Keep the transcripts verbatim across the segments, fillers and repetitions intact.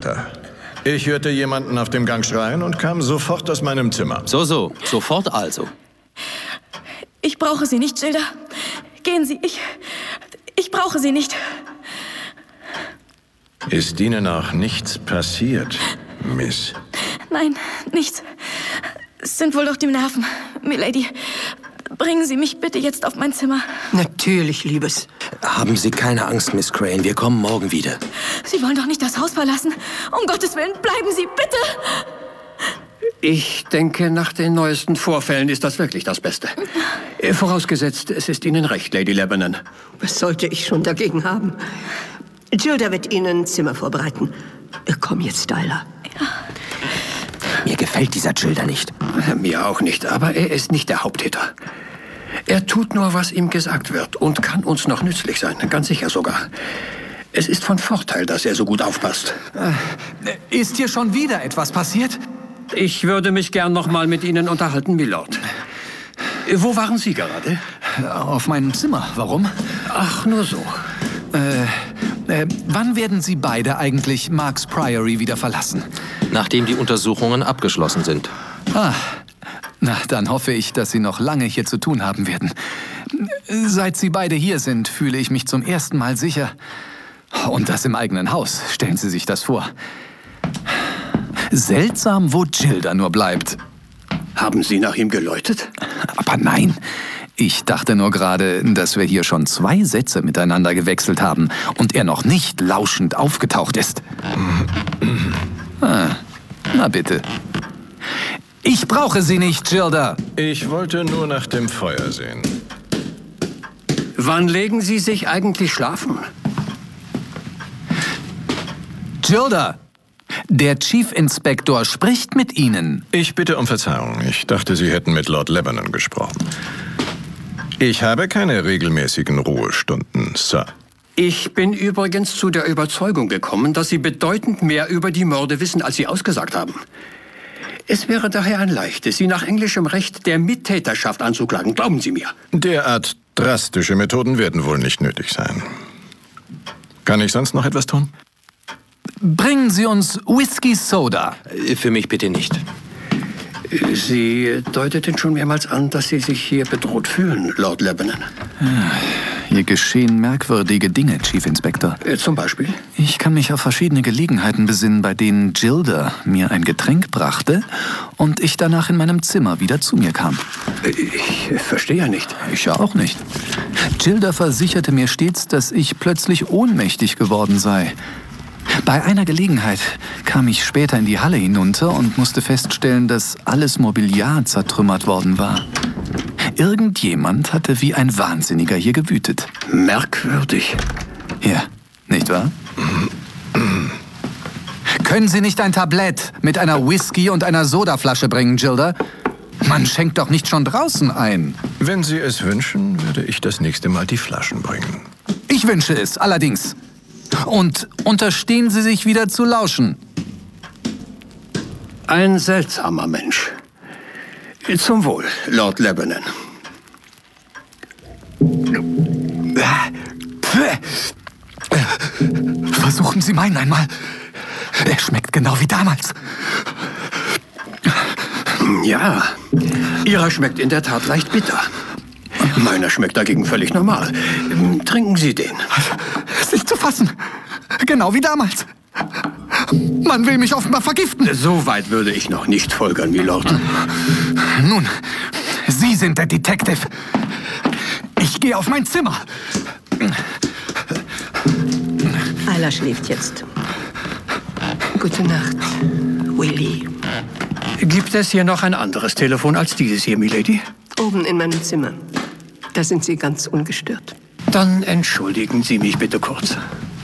weiter. Ich hörte jemanden auf dem Gang schreien und kam sofort aus meinem Zimmer. So, so. Sofort also. Ich brauche Sie nicht, Gilda. Gehen Sie. Ich... Ich brauche Sie nicht. Ist Ihnen auch nichts passiert, Miss? Nein, nichts. Es sind wohl doch die Nerven. Milady, bringen Sie mich bitte jetzt auf mein Zimmer. Natürlich, Liebes. Haben Sie keine Angst, Miss Crane. Wir kommen morgen wieder. Sie wollen doch nicht das Haus verlassen. Um Gottes Willen, bleiben Sie, bitte! Ich denke, nach den neuesten Vorfällen ist das wirklich das Beste. Vorausgesetzt, es ist Ihnen recht, Lady Lebanon. Was sollte ich schon dagegen haben? Gilda wird Ihnen ein Zimmer vorbereiten. Komm jetzt, Styler. Ja. Mir gefällt dieser Gilda nicht. Mir auch nicht, aber er ist nicht der Haupttäter. Er tut nur, was ihm gesagt wird und kann uns noch nützlich sein, ganz sicher sogar. Es ist von Vorteil, dass er so gut aufpasst. Äh, ist hier schon wieder etwas passiert? Ich würde mich gern noch mal mit Ihnen unterhalten, Milord. Wo waren Sie gerade? Auf meinem Zimmer. Warum? Ach, nur so. Äh, äh, wann werden Sie beide eigentlich Marks Priory wieder verlassen? Nachdem die Untersuchungen abgeschlossen sind. Ah, na, dann hoffe ich, dass Sie noch lange hier zu tun haben werden. Seit Sie beide hier sind, fühle ich mich zum ersten Mal sicher. Und das im eigenen Haus. Stellen Sie sich das vor. Seltsam, wo Gilda nur bleibt. Haben Sie nach ihm geläutet? Aber nein. Ich dachte nur gerade, dass wir hier schon zwei Sätze miteinander gewechselt haben und er noch nicht lauschend aufgetaucht ist. Ah, na bitte. Ich brauche Sie nicht, Gilda. Ich wollte nur nach dem Feuer sehen. Wann legen Sie sich eigentlich schlafen? Gilda, der Chief Inspector spricht mit Ihnen. Ich bitte um Verzeihung. Ich dachte, Sie hätten mit Lord Lebanon gesprochen. Ich habe keine regelmäßigen Ruhestunden, Sir. Ich bin übrigens zu der Überzeugung gekommen, dass Sie bedeutend mehr über die Morde wissen, als Sie ausgesagt haben. Es wäre daher ein leichtes, Sie nach englischem Recht der Mittäterschaft anzuklagen. Glauben Sie mir. Derart drastische Methoden werden wohl nicht nötig sein. Kann ich sonst noch etwas tun? Bringen Sie uns Whisky Soda. Für mich bitte nicht. Sie deuteten schon mehrmals an, dass Sie sich hier bedroht fühlen, Lord Lebanon. Hier geschehen merkwürdige Dinge, Chief Inspector. Äh, zum Beispiel? Ich kann mich auf verschiedene Gelegenheiten besinnen, bei denen Gilda mir ein Getränk brachte und ich danach in meinem Zimmer wieder zu mir kam. Ich verstehe ja nicht. Ich ja auch nicht. Gilda versicherte mir stets, dass ich plötzlich ohnmächtig geworden sei. Bei einer Gelegenheit kam ich später in die Halle hinunter und musste feststellen, dass alles Mobiliar zertrümmert worden war. Irgendjemand hatte wie ein Wahnsinniger hier gewütet. Merkwürdig. Ja, nicht wahr? Können Sie nicht ein Tablett mit einer Whisky und einer Sodaflasche bringen, Gilda? Man schenkt doch nicht schon draußen ein. Wenn Sie es wünschen, würde ich das nächste Mal die Flaschen bringen. Ich wünsche es, allerdings. Und unterstehen Sie sich wieder zu lauschen. Ein seltsamer Mensch. Zum Wohl, Lord Lebanon. Versuchen Sie meinen einmal. Er schmeckt genau wie damals. Ja, Ihrer schmeckt in der Tat leicht bitter. Meiner schmeckt dagegen völlig normal. Trinken Sie den. Ist nicht zu fassen. Genau wie damals. Man will mich offenbar vergiften. So weit würde ich noch nicht folgern, Milord. Nun, Sie sind der Detective. Ich gehe auf mein Zimmer. Ayla schläft jetzt. Gute Nacht, Willy. Gibt es hier noch ein anderes Telefon als dieses hier, Milady? Oben in meinem Zimmer. Da sind Sie ganz ungestört. Dann entschuldigen Sie mich bitte kurz.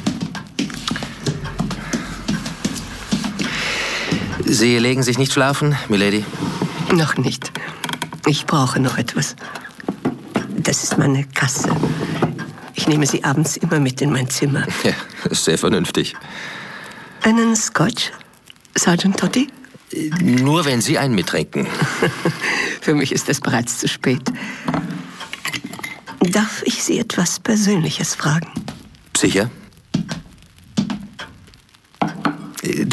Sie legen sich nicht schlafen, Milady? Noch nicht. Ich brauche noch etwas. Das ist meine Kasse. Ich nehme sie abends immer mit in mein Zimmer. Ja, ist sehr vernünftig. Einen Scotch, Sergeant Toddy? Nur wenn Sie einen mittrinken. Für mich ist es bereits zu spät. Darf ich Sie etwas Persönliches fragen? Sicher?